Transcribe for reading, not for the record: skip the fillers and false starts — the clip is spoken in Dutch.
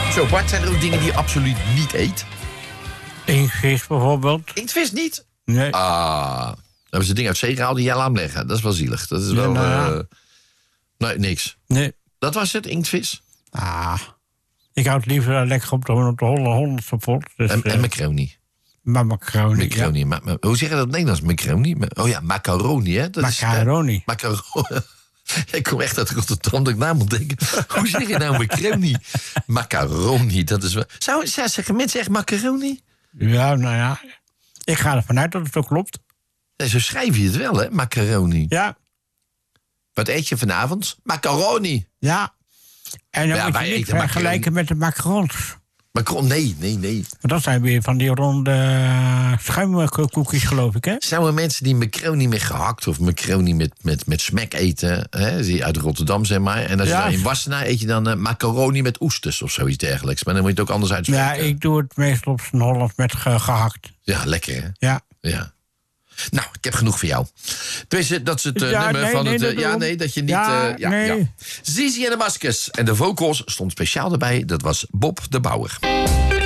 Zo, Bart, zijn er ook dingen die je absoluut niet eet? Inktvis bijvoorbeeld. Inktvis niet? Nee. Dan hebben ze dingen uit zee gehaald die jij laat leggen. Dat is wel zielig. Dat is wel... nee, niks. Nee. Dat was het, inktvis? Ik houd het liever lekker op de 100ste pot. Dus, En macaroni. Maar macaroni, ja. Hoe zeg je dat in het Nederlands? Macaroni? Oh ja, macaroni, hè? Dat macaroni. Macaroni. Ik kom echt uit Rotterdam dat ik na moet denken. Hoe zeg je nou macaroni? Macaroni, dat is wel... Zeggen mensen echt macaroni? Ja, nou ja. Ik ga ervan uit dat het ook klopt. Nee, zo schrijf je het wel, hè? Macaroni. Ja. Wat eet je vanavond? Macaroni. Ja. En dan moet je niet vergelijken met de macarons. Nee. Maar dat zijn weer van die ronde schuimkoekjes, geloof ik, hè? Zouden mensen die macaroni met gehakt of macaroni met smack eten, hè, uit Rotterdam, zeg maar. En als je dan in Wassenaar eet je dan macaroni met oesters of zoiets dergelijks. Maar dan moet je het ook anders uitspreken. Ja, ik doe het meestal op zijn Hollands met gehakt. Ja, lekker, hè? Ja. Nou, ik heb genoeg voor jou. Dus dat is het nummer van het... dat je niet... nee. Zizi en de Maskers. En de vocals stond speciaal erbij. Dat was Bob de Bouwer.